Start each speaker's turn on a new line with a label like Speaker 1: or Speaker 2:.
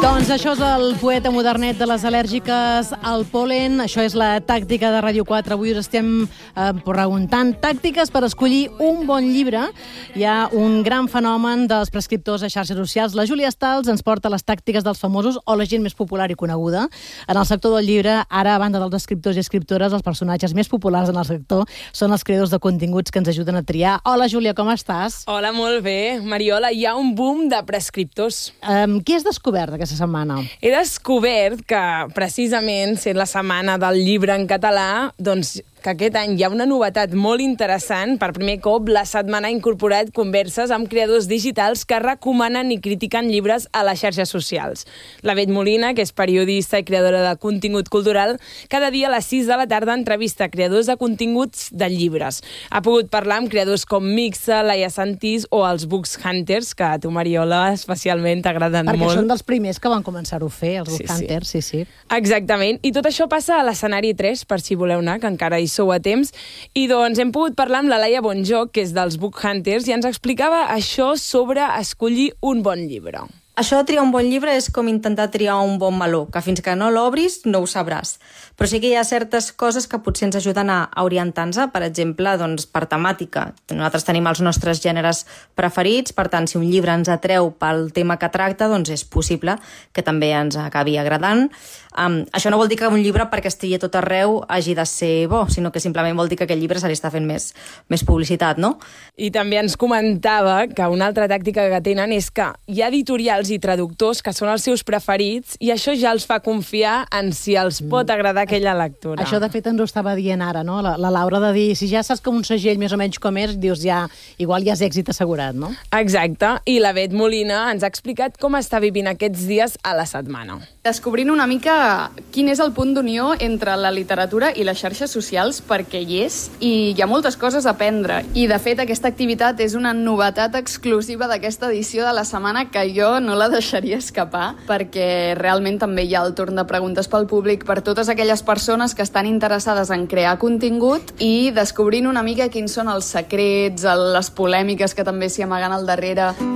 Speaker 1: Doncs això és el poeta modernet de les al·lèrgiques al pol·len. Això és la tàctica de Ràdio 4. Avui us estem preguntant tàctiques per escollir un bon llibre. Hi ha un gran fenomen dels prescriptors a xarxes socials. La Júlia Stals ens porta les tàctiques dels famosos o la gent més popular i coneguda. En el sector del llibre, ara, a banda dels escriptors i escriptores, els personatges més populars en el sector són els creadors de continguts que ens ajuden a triar. Hola, Júlia, com estàs?
Speaker 2: Hola, molt bé. Mariola, hi ha un boom de prescriptors.
Speaker 1: Què has descobert aquesta setmana?
Speaker 2: He descobert que, precisament, sent la setmana del llibre en català, doncs que aquest any hi ha una novetat molt interessant. Per primer cop, la setmana ha incorporat converses amb creadors digitals que recomanen i critiquen llibres a les xarxes socials. La Bet Molina, que és periodista i creadora de contingut cultural, cada dia a les 6 de la tarda entrevista creadors de continguts de llibres. Ha pogut parlar amb creadors com Mixa, Laia Santís o els Books Hunters, que a tu, Mariola, especialment t'agraden molt.
Speaker 1: Perquè són dels primers que van començar-ho a fer, els Book Hunters, sí.
Speaker 2: Exactament. I tot això passa a l'escenari 3, per si voleu anar, que encara hi sou a temps. I doncs hem pogut parlar amb la Laia Bonjoc, que és dels Book Hunters, i ens explicava això sobre escollir un bon llibre.
Speaker 3: Això de triar un bon llibre és com intentar triar un bon meló, que fins que no l'obris no ho sabràs. Però sí que hi ha certes coses que potser ens ajuden a orientar-nos, per exemple, doncs, per temàtica. Nosaltres tenim els nostres gèneres preferits, per tant, si un llibre ens atreu pel tema que tracta, doncs és possible que també ens acabi agradant. Això no vol dir que un llibre, perquè estigui a tot arreu, hagi de ser bo, sinó que simplement vol dir que aquest llibre se li està fent més publicitat, no?
Speaker 2: I també ens comentava que una altra tàctica que tenen és que hi ha editorials i traductors que són els seus preferits i això ja els fa confiar en si els pot agradar aquella lectura.
Speaker 1: Això, de fet, ens ho estava dient ara, no? La Laura, de dir, si ja saps que un segell més o menys com és, dius, ja, igual ja és èxit assegurat, no?
Speaker 2: Exacte. I la Bet Molina ens ha explicat com està vivint aquests dies a la setmana.
Speaker 4: Descobrint una mica quin és el punt d'unió entre la literatura i les xarxes socials, perquè hi és, i hi ha moltes coses a aprendre. I, de fet, aquesta activitat és una novetat exclusiva d'aquesta edició de la setmana que jo no la deixaria escapar, perquè realment també hi ha el torn de preguntes pel públic per totes aquelles persones que estan interessades en crear contingut i descobrint una mica quins són els secrets, les polèmiques que també s'hi amaguen al darrere.